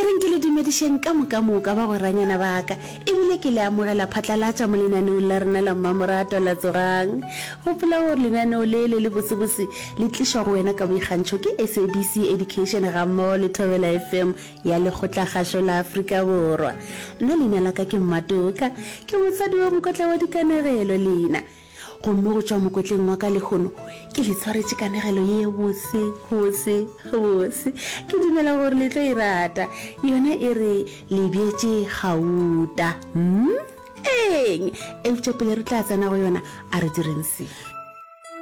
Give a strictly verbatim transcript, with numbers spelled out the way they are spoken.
reng ke le dumedišeng ka moka moka ba go ranyana baka ebile ke le amogela phatlalatša mo lenaneong la rena la mmamoratwa la tsorang gopola gore lenaneo le le le bosebose le tlišwa go wena ka boikgantšho ke S A B C Education ga mmogo le Thobela F M ya lekgotlakgašo la Afrika Borwa. Nna leina la ka ke Mmatoka, ke motsadi wa mokotla wa dikanegelo lena gomme go tšwa mokotleng wa ka lekgono ke le tshwaretše kanegelo ye bose bose bose. Ke dumela gore le tlo e rata, yona e re le beetše gauta. hmm? eng e tšwa pele re tla tsena go yona a re direng se